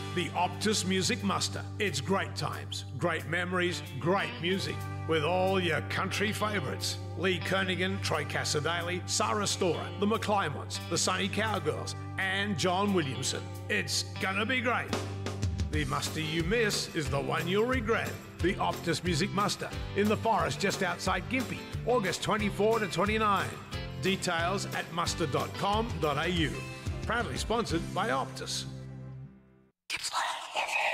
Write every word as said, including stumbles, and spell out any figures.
the Optus Music Muster. It's great times, great memories, great music, with all your country favourites. Lee Kernaghan, Troy Cassar-Daley, Sarah Storer, the McClymonts, the Sunny Cowgirls, and John Williamson. It's gonna be great. The muster you miss is the one you'll regret. The Optus Music Muster in the forest just outside Gympie, August twenty-fourth to twenty-ninth. Details at muster dot com dot a u. Proudly sponsored by Optus.